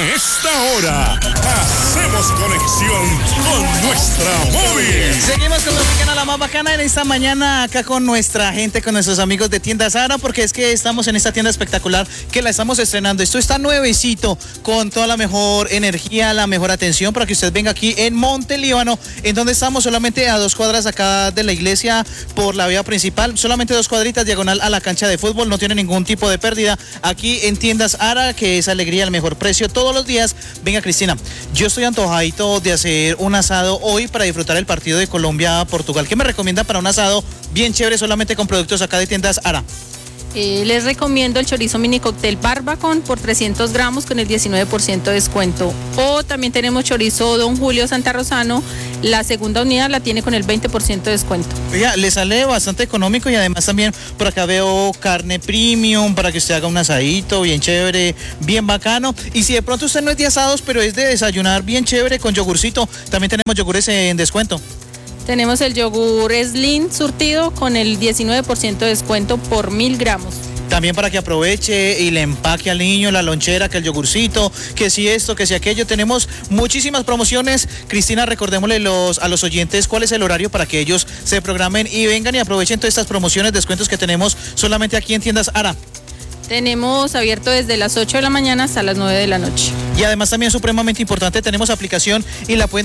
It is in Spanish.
A esta hora, hacemos conexión con nuestra móvil. Seguimos con Tropicana, la más bacana en esta mañana acá con nuestra gente, con nuestros amigos de Tiendas Ara, porque es que estamos en esta tienda espectacular que la estamos estrenando. Esto está nuevecito, con toda la mejor energía, la mejor atención para que usted venga aquí en Monte Líbano, en donde estamos solamente a 2 cuadras acá de la iglesia por la vía principal, solamente 2 cuadritas diagonal a la cancha de fútbol, no tiene ningún tipo de pérdida. Aquí en Tiendas Ara, que es alegría al mejor precio todos los días. Venga, Cristina, yo estoy antojadito de hacer un asado hoy para disfrutar el partido de Colombia-Portugal. ¿Qué me recomienda para un asado bien chévere solamente con productos acá de Tiendas Ara? Les recomiendo el chorizo mini cóctel Barbacon por 300 gramos con el 19% de descuento. O también tenemos chorizo Don Julio Santa Rosano, la segunda unidad la tiene con el 20% de descuento. Oiga, le sale bastante económico y además también por acá veo carne premium para que usted haga un asadito bien chévere, bien bacano. Y si de pronto usted no es de asados, pero es de desayunar bien chévere con yogurcito, también tenemos yogures en descuento. Tenemos el yogur Slim surtido con el 19% de descuento por 1000 gramos. También para que aproveche y le empaque al niño la lonchera, que el yogurcito, que si esto, que si aquello. Tenemos muchísimas promociones. Cristina, recordémosle a los oyentes cuál es el horario para que ellos se programen y vengan y aprovechen todas estas promociones, descuentos que tenemos solamente aquí en Tiendas Ara. Tenemos abierto desde las 8 de la mañana hasta las 9 de la noche. Y además también supremamente importante, tenemos aplicación y la pueden